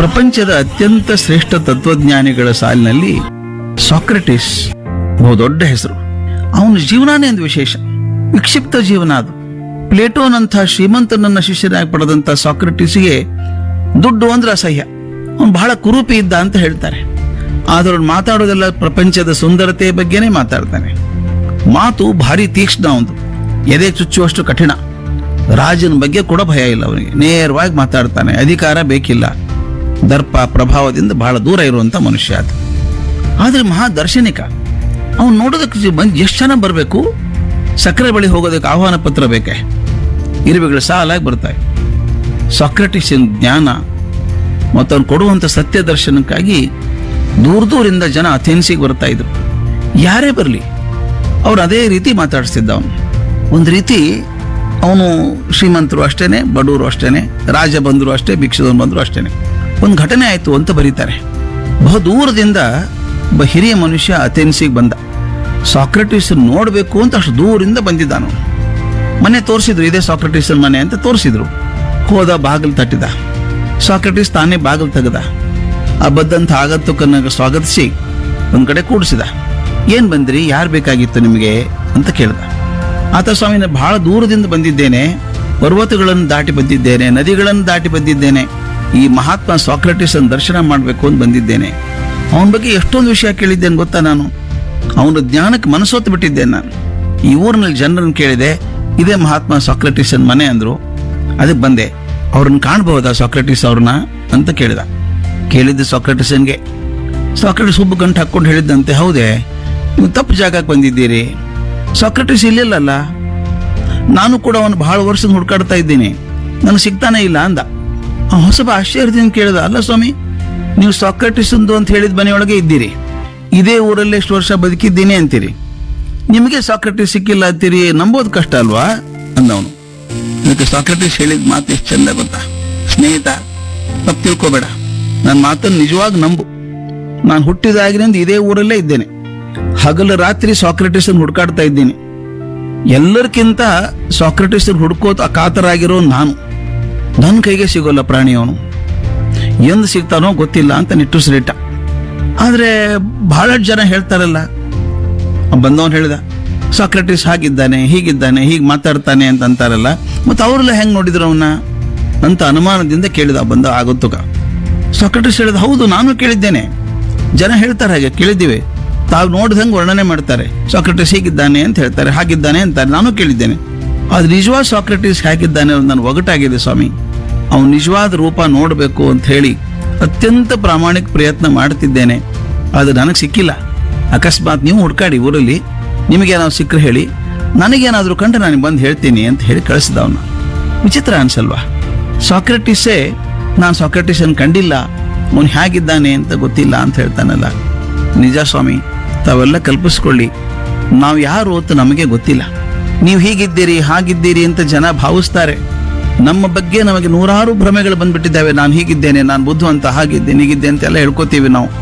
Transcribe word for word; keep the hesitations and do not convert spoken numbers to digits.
ಪ್ರಪಂಚದ ಅತ್ಯಂತ ಶ್ರೇಷ್ಠ ತತ್ವಜ್ಞಾನಿಗಳ ಸಾಲಿನಲ್ಲಿ ಸಾಕ್ರೆಟಿಸ್ ಬಹುದೊಡ್ಡ ಹೆಸರು. ಅವನ ಜೀವನಾನೇ ಒಂದು ವಿಶೇಷ, ವಿಕ್ಷಿಪ್ತ ಜೀವನ ಅದು. ಪ್ಲೇಟೋನಂಥ ಶ್ರೀಮಂತನನ್ನ ಶಿಷ್ಯನಾಗಿ ಪಡೆದಂತ ಸಾಕ್ರೆಟಿಸ್ಗೆ ದುಡ್ಡು ಅಂದ್ರೆ ಅಸಹ್ಯ. ಅವನು ಬಹಳ ಕುರೂಪಿ ಇದ್ದ ಅಂತ ಹೇಳ್ತಾರೆ. ಆದ್ರೆ ಅವ್ನು ಮಾತಾಡೋದೆಲ್ಲ ಪ್ರಪಂಚದ ಸುಂದರತೆ ಬಗ್ಗೆನೇ ಮಾತಾಡ್ತಾನೆ. ಮಾತು ಭಾರಿ ತೀಕ್ಷ್ಣ, ಒಂದು ಎದೆ ಚುಚ್ಚುವಷ್ಟು ಕಠಿಣ. ರಾಜನ ಬಗ್ಗೆ ಕೂಡ ಭಯ ಇಲ್ಲ ಅವನಿಗೆ, ನೇರವಾಗಿ ಮಾತಾಡ್ತಾನೆ. ಅಧಿಕಾರ ಬೇಕಿಲ್ಲ, ದರ್ಪ ಪ್ರಭಾವದಿಂದ ಬಹಳ ದೂರ ಇರುವಂತ ಮನುಷ್ಯ ಅದು. ಆದ್ರೆ ಮಹಾ ದಾರ್ಶನಿಕ. ಅವನು ನೋಡೋದಕ್ಕೆ ಬಂದು ಎಷ್ಟು ಜನ ಬರಬೇಕು, ಸಕ್ಕರೆ ಬಳಿ ಹೋಗೋದಕ್ಕೆ ಆಹ್ವಾನ ಪತ್ರ ಬೇಕೆ, ಇರುವೆಗಳು ಸಾಲಾಗಿ ಬರ್ತಾವೆ. ಸಾಕ್ರೆಟಿಸಿನ ಜ್ಞಾನ ಮತ್ತು ಅವನು ಕೊಡುವಂಥ ಸತ್ಯ ದರ್ಶನಕ್ಕಾಗಿ ದೂರ ದೂರಿಂದ ಜನ ಅಥೆನ್ಸಿಗೆ ಬರ್ತಾ ಇದ್ರು. ಯಾರೇ ಬರಲಿ ಅವ್ರು ಅದೇ ರೀತಿ ಮಾತಾಡಿಸ್ತಿದ್ದ ಅವನು. ಒಂದು ರೀತಿ ಅವನು ಶ್ರೀಮಂತರು ಅಷ್ಟೇನೆ, ಬಡವರು ಅಷ್ಟೇನೆ, ರಾಜ ಬಂದರು ಅಷ್ಟೇ, ಭಿಕ್ಷದವನು ಬಂದರು ಅಷ್ಟೇನೆ. ಒಂದು ಘಟನೆ ಆಯಿತು ಅಂತ ಬರೀತಾರೆ. ಬಹು ದೂರದಿಂದ ಒಬ್ಬ ಹಿರಿಯ ಮನುಷ್ಯ ಅಥೆನ್ಸಿಗೆ ಬಂದ. ಸಾಕ್ರೆಟಿಸ್ ನೋಡಬೇಕು ಅಂತ ಅಷ್ಟು ದೂರಿಂದ ಬಂದಿದ್ದಾನು. ಮನೆ ತೋರಿಸಿದ್ರು, ಇದೇ ಸಾಕ್ರೆಟಿಸ್ ಮನೆ ಅಂತ ತೋರಿಸಿದ್ರು. ಹೋದ, ಬಾಗಿಲು ತಟ್ಟಿದ. ಸಾಕ್ರೆಟಿಸ್ ತಾನೇ ಬಾಗಿಲು ತೆಗೆದ. ಆ ಬದ್ದಂಥ ಆಗಂತುಕನ್ನ ಸ್ವಾಗತಿಸಿ ಒಂದ್ ಕಡೆ ಕೂಡಿಸಿದ. ಏನ್ ಬಂದ್ರಿ, ಯಾರು ಬೇಕಾಗಿತ್ತು ನಿಮಗೆ ಅಂತ ಕೇಳ್ದ. ಆತ, ಸ್ವಾಮಿನ ಬಹಳ ದೂರದಿಂದ ಬಂದಿದ್ದೇನೆ, ಪರ್ವತಗಳನ್ನು ದಾಟಿ ಬಂದಿದ್ದೇನೆ, ನದಿಗಳನ್ನು ದಾಟಿ ಬಂದಿದ್ದೇನೆ, ಈ ಮಹಾತ್ಮ ಸಾಕ್ರೆಟಿಸ್ ಅನ್ನು ದರ್ಶನ ಮಾಡಬೇಕು ಅಂತ ಬಂದಿದ್ದೇನೆ. ಅವನ ಬಗ್ಗೆ ಎಷ್ಟೊಂದು ವಿಷಯ ಕೇಳಿದ್ದೇನೆ ಗೊತ್ತಾ ನಾನು. ಅವನ ಜ್ಞಾನಕ್ಕೆ ಮನಸೋತು ಬಿಟ್ಟಿದ್ದೇನೆ ನಾನು. ಈ ಊರಿನಲ್ಲಿ ಜನರನ್ನು ಕೇಳಿದೆ, ಇದೇ ಮಹಾತ್ಮ ಸಾಕ್ರೆಟಿಸ್ ಮನೆ ಅಂದ್ರು. ಅದಕ್ಕೆ ಬಂದೆ. ಅವ್ರನ್ನ ಕಾಣಬಹುದಾ ಸಾಕ್ರೆಟಿಸ್ ಅವ್ರನ್ನ ಅಂತ ಕೇಳಿದ. ಕೇಳಿದ್ದು ಸಾಕ್ರೆಟಿಸನ್ಗೆ. ಸಾಕ್ರೆಟಿಸ್ ಹುಬ್ಬು ಗಂಟು ಹಾಕೊಂಡು ಹೇಳಿದ್ದಂತೆ, ಹೌದೇ, ನೀವು ತಪ್ಪು ಜಾಗಕ್ಕೆ ಬಂದಿದ್ದೀರಿ, ಸಾಕ್ರೆಟಿಸ್ ಇಲ್ಲಿಲ್ಲಲ್ಲ, ನಾನು ಕೂಡ ಅವನು ಬಹಳ ವರ್ಷದ ಹುಡ್ಕಾಡ್ತಾ ಇದ್ದೀನಿ, ನನಗೆ ಸಿಗ್ತಾನೆ ಇಲ್ಲ ಅಂದ. ಹೊಸಬ ಆಶ್ಚರ್ಯದಿಂದ ಕೇಳಿದ, ಅಲ್ಲ ಸ್ವಾಮಿ, ನೀವು ಸಾಕ್ರೆಟಿಸ್ ಅಂತ ಹೇಳಿದ ಮನೆಯೊಳಗೆ ಇದ್ದೀರಿ, ಇದೇ ಊರಲ್ಲಿ ಎಷ್ಟು ವರ್ಷ ಬದುಕಿದ್ದೀನಿ ಅಂತೀರಿ, ನಿಮಗೆ ಸಾಕ್ರೆಟಿಸ್ ಸಿಕ್ಕಿಲ್ಲ ಅಂತೀರಿ, ನಂಬೋದು ಕಷ್ಟ ಅಲ್ವಾ ಅಂದವನು. ಅದಕ್ಕೆ ಸಾಕ್ರೆಟಿಸ್ ಹೇಳಿದ ಮಾತು ಎಷ್ಟು ಚಂದ ಗೊತ್ತಾ, ಸ್ನೇಹಿತ ತಪ್ಪು ತಿಳ್ಕೋಬೇಡ, ನನ್ನ ಮಾತನ್ನು ನಿಜವಾಗಿ ನಂಬು. ನಾನು ಹುಟ್ಟಿದಾಗಿನಿಂದ ಇದೇ ಊರಲ್ಲೇ ಇದ್ದೇನೆ, ಹಗಲು ರಾತ್ರಿ ಸಾಕ್ರೆಟಿಸ್ ಹುಡ್ಕಾಡ್ತಾ ಇದ್ದೀನಿ. ಎಲ್ಲರಿಗಿಂತ ಸಾಕ್ರೆಟಿಸ್ ಹುಡ್ಕೋತ ಕಾತರಾಗಿರೋ ನಾನು. ನನ್ನ ಕೈಗೆ ಸಿಗೋಲ್ಲ ಪ್ರಾಣಿ ಅವನು, ಎಂದು ಸಿಗ್ತಾನೋ ಗೊತ್ತಿಲ್ಲ ಅಂತ ನಿಟ್ಟುಸಿರಿಟ್ಟ. ಆದ್ರೆ ಬಹಳಷ್ಟು ಜನ ಹೇಳ್ತಾರಲ್ಲ, ಬಂದವನು ಹೇಳಿದ, ಸಾಕ್ರೆಟಿಸ್ ಹಾಗಿದ್ದಾನೆ, ಹೀಗಿದ್ದಾನೆ, ಹೀಗೆ ಮಾತಾಡ್ತಾನೆ ಅಂತ ಅಂತಾರಲ್ಲ, ಮತ್ತೆ ಅವರೆಲ್ಲ ಹೆಂಗ್ ನೋಡಿದ್ರು ಅವನ್ನ ಅಂತ ಅನುಮಾನದಿಂದ ಕೇಳಿದ ಬಂದ ಆಗುತ್ತುಗ. ಸಾಕ್ರೆಟಿಸ್ ಹೇಳಿದ, ಹೌದು, ನಾನು ಕೇಳಿದ್ದೇನೆ, ಜನ ಹೇಳ್ತಾರೆ, ಹಾಗೆ ಕೇಳಿದ್ದೀವಿ, ತಾವು ನೋಡಿದಂಗೆ ವರ್ಣನೆ ಮಾಡ್ತಾರೆ, ಸಾಕ್ರೆಟಿಸ್ ಹೀಗಿದ್ದಾನೆ ಅಂತ ಹೇಳ್ತಾರೆ, ಹಾಗಿದ್ದಾನೆ ಅಂತಾರೆ, ನಾನು ಕೇಳಿದ್ದೇನೆ. ಆದ್ರೆ ನಿಜವಾದ ಸಾಕ್ರೆಟಿಸ್ ಹೇಗಿದ್ದಾನೆ ಅನ್ನೋದು ನನ್ನ ಒಗಟಾಗಿದೆ ಸ್ವಾಮಿ. ಅವನು ನಿಜವಾದ ರೂಪ ನೋಡಬೇಕು ಅಂತ ಹೇಳಿ ಅತ್ಯಂತ ಪ್ರಾಮಾಣಿಕ ಪ್ರಯತ್ನ ಮಾಡ್ತಿದ್ದೇನೆ, ಅದು ನನಗೆ ಸಿಕ್ಕಿಲ್ಲ. ಅಕಸ್ಮಾತ್ ನೀವು ಹುಡ್ಕಾಡಿ ಊರಲ್ಲಿ, ನಿಮಗೇನಾದ್ರು ಸಿಕ್ಕರೆ ಹೇಳಿ, ನನಗೇನಾದ್ರೂ ಕಂಡ್ರೆ ನಾನು ಬಂದು ಹೇಳ್ತೀನಿ ಅಂತ ಹೇಳಿ ಕಳಿಸಿದ ಅವನ. ವಿಚಿತ್ರ ಅನ್ಸಲ್ವಾ? ಸಾಕ್ರೆಟಿಸೇ ನಾನು ಸಾಕ್ರೆಟಿಸ್ ಅನ್ನು ಕಂಡಿಲ್ಲ, ಅವನು ಹೇಗಿದ್ದಾನೆ ಅಂತ ಗೊತ್ತಿಲ್ಲ ಅಂತ ಹೇಳ್ತಾನಲ್ಲ. ನಿಜ ಸ್ವಾಮಿ, ತಾವೆಲ್ಲ ಕಲ್ಪಿಸ್ಕೊಳ್ಳಿ, ನಾವು ಯಾರು ಅಂತ ನಮಗೆ ಗೊತ್ತಿಲ್ಲ. ನೀವು ಹೀಗಿದ್ದೀರಿ, ಹಾಗಿದ್ದೀರಿ ಅಂತ ಜನ ಭಾವಿಸ್ತಾರೆ. ನಮ್ಮ ಬಗ್ಗೆ ನಮಗೆ ನೂರಾರು ಭ್ರಮೆಗಳು ಬಂದ್ಬಿಟ್ಟಿದ್ದಾವೆ. ನಾನು ಹೀಗಿದ್ದೇನೆ, ನಾನು ಬುದ್ಧಿವಂತ, ಹಾಗಿದ್ದೇನೆ, ಹೀಗಿದ್ದೆ ಅಂತೆಲ್ಲ ಹೇಳ್ಕೊತೀವಿ ನಾವು.